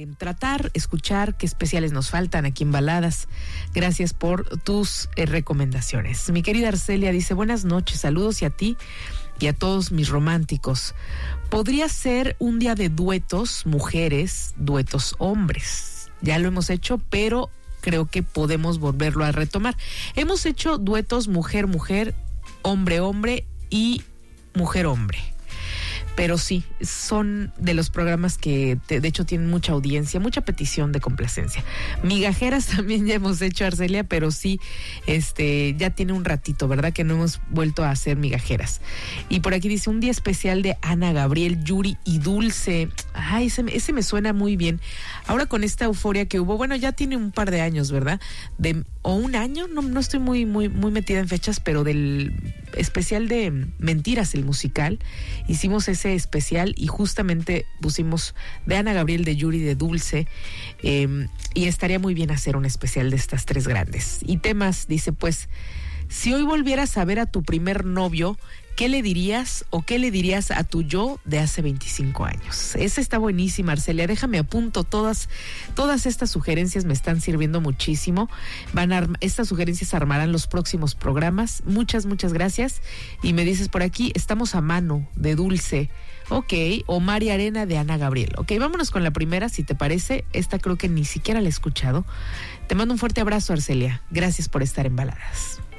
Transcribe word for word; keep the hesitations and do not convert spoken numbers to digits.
eh, tratar, escuchar qué especiales nos faltan aquí en Baladas. Gracias por tus eh, recomendaciones. Mi querida Arcelia dice, buenas noches, saludos y a ti y a todos mis románticos. Podría ser un día de duetos mujeres, duetos hombres. Ya lo hemos hecho, pero creo que podemos volverlo a retomar. Hemos hecho duetos mujer-mujer, hombre-hombre y mujer-hombre. Pero sí, son de los programas que te, de hecho tienen mucha audiencia, mucha petición de complacencia. Migajeras también ya hemos hecho, Arcelia, pero sí, este, ya tiene un ratito, ¿verdad? Que no hemos vuelto a hacer migajeras. Y por aquí dice, un día especial de Ana Gabriel, Yuri y Dulce. Ay, ese, ese me suena muy bien. Ahora con esta euforia que hubo, bueno, ya tiene un par de años, ¿verdad? De, o un año, no, no estoy muy, muy, muy metida en fechas, pero del especial de Mentiras, el musical, hicimos ese especial y justamente pusimos de Ana Gabriel, de Yuri, de Dulce, eh, y estaría muy bien hacer un especial de estas tres grandes. Y temas, dice, pues, si hoy volvieras a ver a tu primer novio, ¿qué le dirías o qué le dirías a tu yo de hace veinticinco años? Esa está buenísima, Arcelia. Déjame apunto todas, todas estas sugerencias me están sirviendo muchísimo. Van a, estas sugerencias armarán los próximos programas. Muchas, muchas gracias. Y me dices por aquí, estamos a mano de Dulce. Ok, Omar y Arena de Ana Gabriel. Ok, vámonos con la primera, si te parece. Esta creo que ni siquiera la he escuchado. Te mando un fuerte abrazo, Arcelia. Gracias por estar en Baladas.